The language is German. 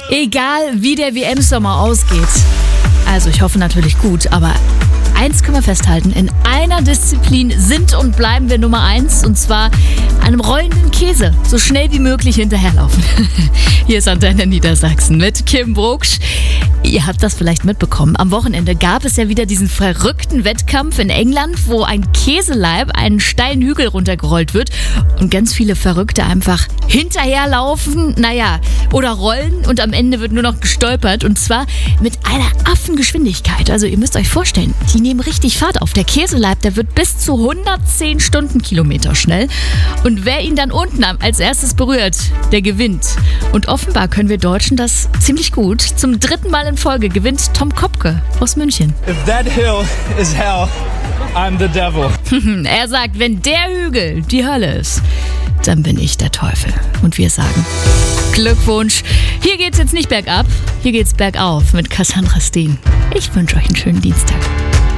Egal wie der WM-Sommer ausgeht. Also ich hoffe natürlich gut, aber eins können wir festhalten, in einer Disziplin sind und bleiben wir Nummer 1, und zwar einem rollenden Käse. So schnell wie möglich hinterherlaufen. Hier ist Antenne Niedersachsen mit Kim Brugsch. Ihr habt das vielleicht mitbekommen. Am Wochenende gab es ja wieder diesen verrückten Wettkampf in England, wo ein Käseleib einen steilen Hügel runtergerollt wird und ganz viele Verrückte einfach hinterherlaufen, oder rollen, und am Ende wird nur noch gestolpert, und zwar mit einer Affengeschwindigkeit. Also ihr müsst euch vorstellen, die nehmen richtig Fahrt auf. Der Käseleib, der wird bis zu 110 Stundenkilometer schnell, und wer ihn dann unten als erstes berührt, der gewinnt. Und offenbar können wir Deutschen das ziemlich gut. Zum 3. Mal in Folge gewinnt Tom Kopke aus München. If that hill is hell, I'm the devil. Er sagt, wenn der Hügel die Hölle ist, dann bin ich der Teufel. Und wir sagen, Glückwunsch. Hier geht's jetzt nicht bergab, hier geht's bergauf mit Cassandra Steen. Ich wünsche euch einen schönen Dienstag.